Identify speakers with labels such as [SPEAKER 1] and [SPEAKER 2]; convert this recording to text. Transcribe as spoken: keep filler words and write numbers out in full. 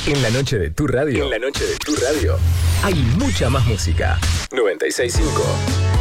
[SPEAKER 1] En la noche de tu radio. En la noche de tu radio. Hay mucha más música. noventa y seis punto cinco